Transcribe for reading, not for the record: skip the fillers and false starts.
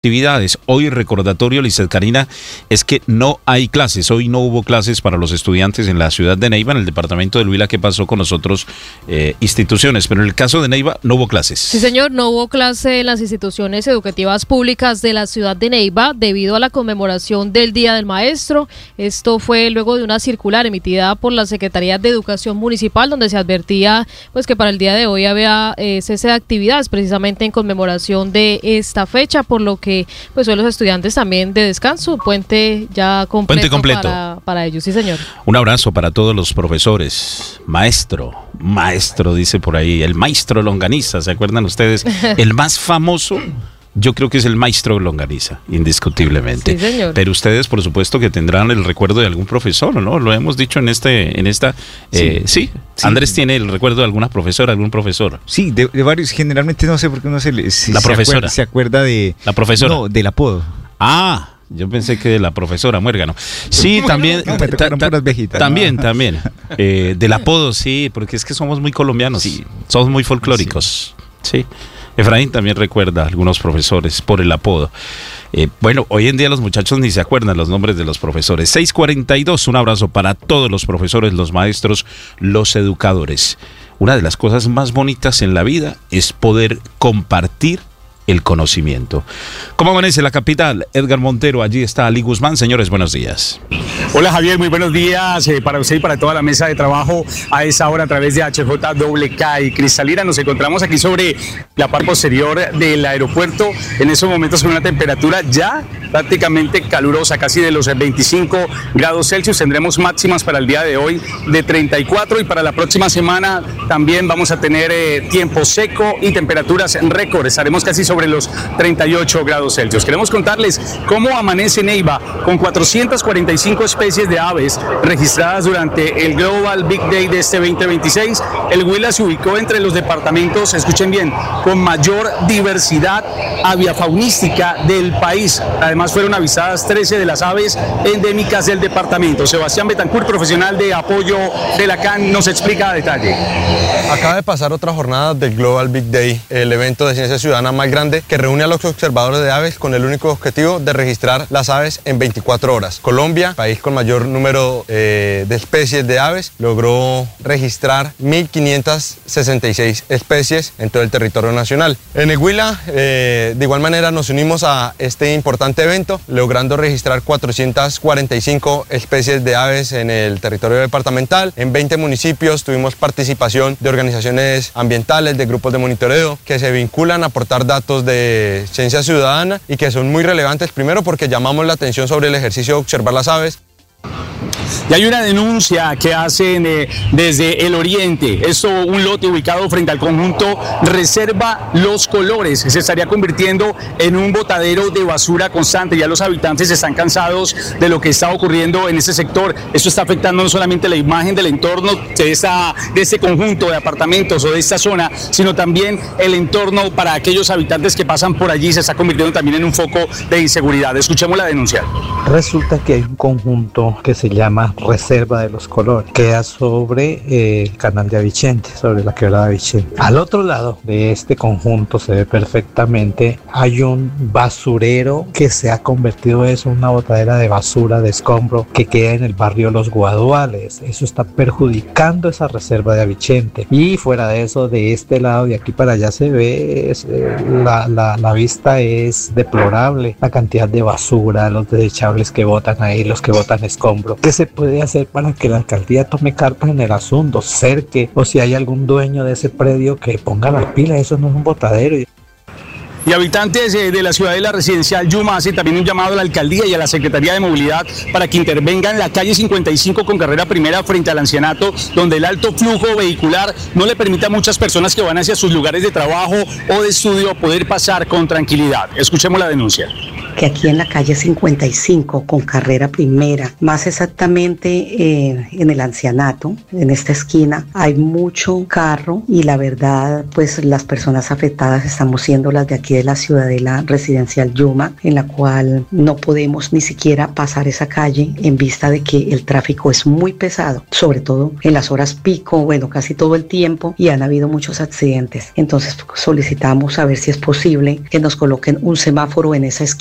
actividades. Hoy recordatorio, Lizeth Karina, es que no hay clases. Hoy no hubo clases para los estudiantes en la ciudad de Neiva, en el departamento del Huila. ¿Qué pasó con las otras instituciones? Pero en el caso de Neiva no hubo clases. Sí, señor, no hubo clase en las instituciones educativas públicas de la ciudad de Neiva debido a la conmemoración del Día del Maestro. Esto fue luego de una circular emitida por la Secretaría de Educación Municipal, donde se advertía pues que para el día de hoy había cese de actividades precisamente en conmemoración de esta fecha, por lo que pues hoy los estudiantes también de descanso, puente ya completo, puente completo. Para ellos, sí señor. Un abrazo para todos los profesores. Maestro dice por ahí, el maestro Longaniza, ¿se acuerdan ustedes? El más famoso, yo creo que es el maestro Longaniza, indiscutiblemente. Sí, señor. Pero ustedes, por supuesto, que tendrán el recuerdo de algún profesor, ¿no? Lo hemos dicho en esta. Sí. Andrés tiene el recuerdo de alguna profesora, algún profesor. Sí, de varios. Generalmente no sé por qué uno la profesora. Se acuerda de la profesora. No, del apodo. Ah, yo pensé que de la profesora Muérgano. Sí, también. No, me tocaron puras viejitas. También. Del apodo, sí, porque es que somos muy colombianos. Sí. Somos muy folclóricos. Sí. Efraín también recuerda a algunos profesores por el apodo. Bueno, hoy en día los muchachos ni se acuerdan los nombres de los profesores. 6:42, un abrazo para todos los profesores, los maestros, los educadores. Una de las cosas más bonitas en la vida es poder compartir el conocimiento. ¿Cómo amanece la capital? Edgar Montero, allí está Ali Guzmán. Señores, buenos días. Hola Javier, muy buenos días para usted y para toda la mesa de trabajo a esa hora a través de HJWK y Cristalina. Nos encontramos aquí sobre la parte posterior del aeropuerto, en esos momentos con una temperatura ya prácticamente calurosa, casi de los 25 grados Celsius. Tendremos máximas para el día de hoy de 34 y para la próxima semana también vamos a tener tiempo seco y temperaturas récord. Estaremos casi sobre los 38 grados Celsius. Queremos contarles cómo amanece Neiva con 445 especies de aves registradas durante el Global Big Day de este 2026. El Huila se ubicó entre los departamentos, escuchen bien, con mayor diversidad aviafaunística del país. Además fueron avisadas 13 de las aves endémicas del departamento. Sebastián Betancourt, profesional de apoyo de la CAN, nos explica a detalle. Acaba de pasar otra jornada del Global Big Day, el evento de ciencia ciudadana más grande que reúne a los observadores de aves con el único objetivo de registrar las aves en 24 horas. Colombia, país con mayor número de especies de aves, logró registrar 1.566 especies en todo el territorio nacional. En el Huila, de igual manera, nos unimos a este importante evento, logrando registrar 445 especies de aves en el territorio departamental. En 20 municipios tuvimos participación de organizaciones ambientales, de grupos de monitoreo que se vinculan a aportar datos de ciencia ciudadana y que son muy relevantes, primero porque llamamos la atención sobre el ejercicio de observar las aves. Y hay una denuncia que hacen desde el oriente. Esto, un lote ubicado frente al conjunto Reserva Los Colores, se estaría convirtiendo en un botadero de basura constante. Ya los habitantes están cansados de lo que está ocurriendo en este sector. Esto está afectando no solamente la imagen del entorno de este conjunto de apartamentos o de esta zona, sino también el entorno para aquellos habitantes que pasan por allí. Se está convirtiendo también en un foco de inseguridad. Escuchemos la denuncia. Resulta que hay un conjunto que se llama Reserva de los Colores, queda sobre el canal de Avichente, sobre la quebrada de Avichente. Al otro lado de este conjunto se ve perfectamente, hay un basurero que se ha convertido en una botadera de basura, de escombro, que queda en el barrio Los Guaduales. Eso está perjudicando esa reserva de Avichente. Y fuera de eso, de este lado, de aquí para allá se ve, la vista es deplorable, la cantidad de basura, los desechables que botan ahí, los que botan escombro. ¿Qué se puede hacer para que la alcaldía tome cartas en el asunto, cerque, o si hay algún dueño de ese predio que ponga las pilas? Eso no es un botadero. Y habitantes de la ciudadela residencial Yuma hacen también un llamado a la alcaldía y a la Secretaría de Movilidad para que intervengan en la calle 55 con carrera primera frente al ancianato, donde el alto flujo vehicular no le permite a muchas personas que van hacia sus lugares de trabajo o de estudio poder pasar con tranquilidad. Escuchemos la denuncia. que aquí en la calle 55 con carrera primera, más exactamente en el Ancianato, en esta esquina, hay mucho carro y la verdad, pues las personas afectadas estamos siendo las de aquí de la Ciudadela Residencial Yuma, en la cual no podemos ni siquiera pasar esa calle en vista de que el tráfico es muy pesado, sobre todo en las horas pico, bueno, casi todo el tiempo, y han habido muchos accidentes. Entonces solicitamos a ver si es posible que nos coloquen un semáforo en esa esquina